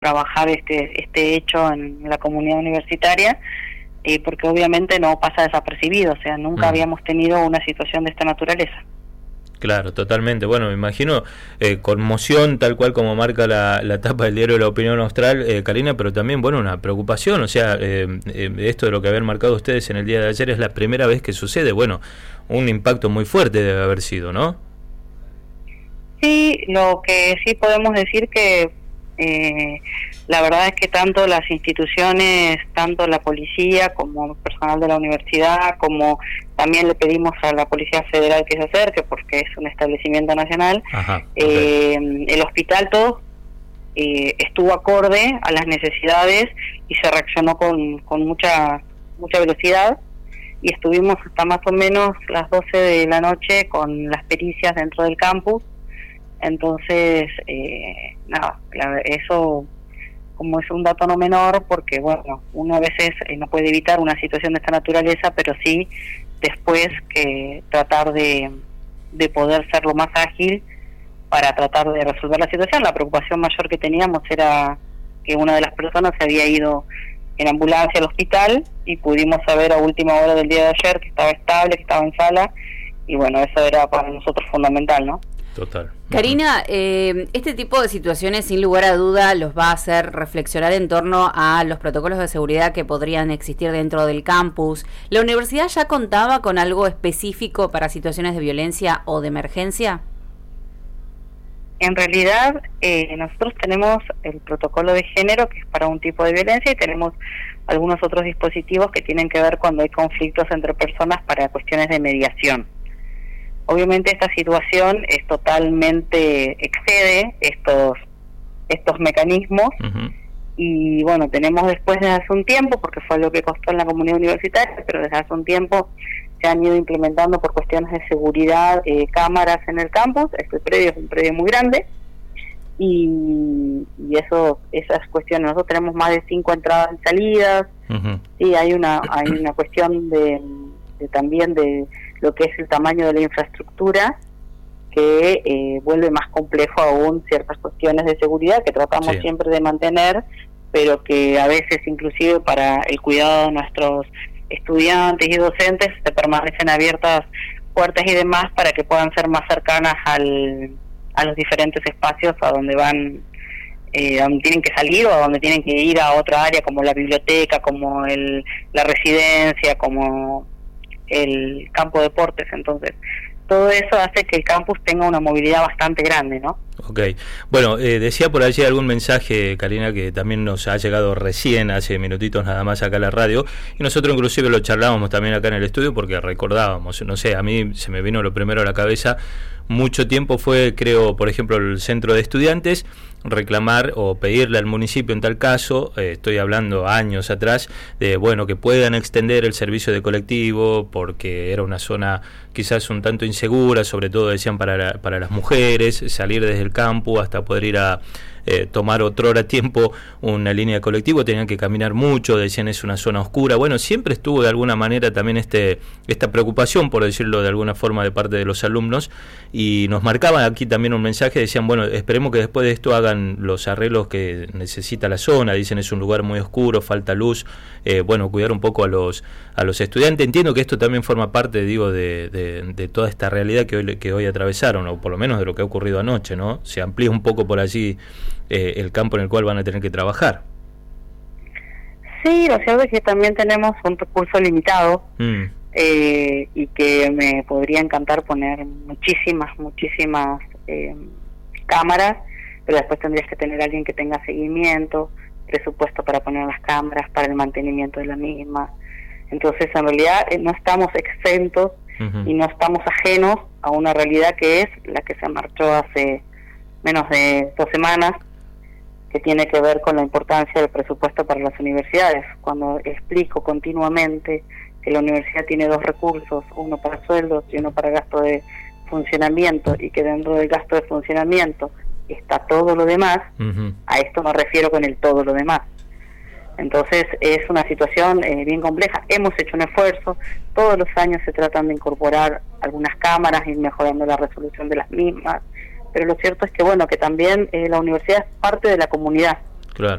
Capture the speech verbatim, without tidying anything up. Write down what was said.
trabajar este este hecho en la comunidad universitaria, eh, porque obviamente no pasa desapercibido, o sea, nunca mm. habíamos tenido una situación de esta naturaleza. Claro, totalmente. Bueno, me imagino eh, conmoción, tal cual como marca la, la tapa del diario La Opinión Austral, eh, Karina, pero también, bueno, una preocupación, o sea, eh, eh, esto de lo que habían marcado ustedes en el día de ayer es la primera vez que sucede, bueno, un impacto muy fuerte debe haber sido, ¿no? Sí, lo que sí podemos decir que eh, la verdad es que tanto las instituciones, tanto la policía como el personal de la universidad, como también le pedimos a la Policía Federal que se acerque porque es un establecimiento nacional. Ajá, eh, okay. El hospital todo eh, estuvo acorde a las necesidades y se reaccionó con, con mucha mucha velocidad, y estuvimos hasta más o menos las doce de la noche con las pericias dentro del campus. Entonces, eh, nada, eso como es un dato no menor, porque bueno, uno a veces eh, no puede evitar una situación de esta naturaleza, pero sí después que tratar de, de poder ser lo más ágil para tratar de resolver la situación. La preocupación mayor que teníamos era que una de las personas se había ido en ambulancia al hospital y pudimos saber a última hora del día de ayer que estaba estable, que estaba en sala, y bueno, eso era para nosotros fundamental, ¿no? Total. Karina, eh, este tipo de situaciones sin lugar a duda los va a hacer reflexionar en torno a los protocolos de seguridad que podrían existir dentro del campus. ¿La universidad ya contaba con algo específico para situaciones de violencia o de emergencia? En realidad, eh, nosotros tenemos el protocolo de género, que es para un tipo de violencia, y tenemos algunos otros dispositivos que tienen que ver cuando hay conflictos entre personas para cuestiones de mediación. Obviamente esta situación es totalmente, excede estos estos mecanismos. Uh-huh. Y bueno, tenemos después desde hace un tiempo, porque fue lo que costó en la comunidad universitaria, pero desde hace un tiempo se han ido implementando por cuestiones de seguridad eh, cámaras en el campus. Este predio es un predio muy grande y, y eso esas cuestiones, nosotros tenemos más de cinco entradas y salidas. Uh-huh. Sí, hay una hay una cuestión de, de también de lo que es el tamaño de la infraestructura, que eh, vuelve más complejo aún ciertas cuestiones de seguridad que tratamos sí. siempre de mantener, pero que a veces inclusive para el cuidado de nuestros estudiantes y docentes se permanecen abiertas puertas y demás para que puedan ser más cercanas al, a los diferentes espacios a donde van, eh, a donde tienen que salir o a donde tienen que ir a otra área, como la biblioteca, como el, la residencia, como el campo de deportes. Entonces todo eso hace que el campus tenga una movilidad bastante grande, ¿no? Ok, bueno, eh, decía por allí algún mensaje, Karina, que también nos ha llegado recién, hace minutitos nada más acá a la radio, y nosotros inclusive lo charlábamos también acá en el estudio porque recordábamos, no sé, a mí se me vino lo primero a la cabeza, mucho tiempo fue, creo, por ejemplo, el centro de estudiantes, reclamar o pedirle al municipio en tal caso, eh, estoy hablando años atrás, de bueno, que puedan extender el servicio de colectivo porque era una zona quizás un tanto insegura, sobre todo decían para, la, para las mujeres, salir desde el campus hasta poder ir a eh, tomar otro hora tiempo una línea de colectivo, tenían que caminar mucho, decían es una zona oscura. Bueno, siempre estuvo de alguna manera también este esta preocupación, por decirlo de alguna forma, de parte de los alumnos, y nos marcaban aquí también un mensaje, decían, bueno, esperemos que después de esto hagan los arreglos que necesita la zona, dicen es un lugar muy oscuro, falta luz, eh, bueno, cuidar un poco a los a los estudiantes. Entiendo que esto también forma parte, digo, de, de, de toda esta realidad que hoy, que hoy atravesaron, o por lo menos de lo que ha ocurrido anoche, ¿no? Se amplía un poco por allí eh, el campo en el cual van a tener que trabajar. Sí, lo cierto es que también tenemos un recurso limitado, mm. eh, y que me podría encantar poner muchísimas, muchísimas eh, cámaras, pero después tendrías que tener a alguien que tenga seguimiento, presupuesto para poner las cámaras, para el mantenimiento de la misma. Entonces, en realidad, eh, no estamos exentos uh-huh. y no estamos ajenos a una realidad que es la que se marchó hace menos de dos semanas, que tiene que ver con la importancia del presupuesto para las universidades. Cuando explico continuamente que la universidad tiene dos recursos, uno para sueldos y uno para gasto de funcionamiento, y que dentro del gasto de funcionamiento está todo lo demás, uh-huh. a esto me refiero con el todo lo demás. Entonces es una situación eh, bien compleja. Hemos hecho un esfuerzo, todos los años se tratan de incorporar algunas cámaras y mejorando la resolución de las mismas, pero lo cierto es que bueno, que también eh, la universidad es parte de la comunidad. Claro.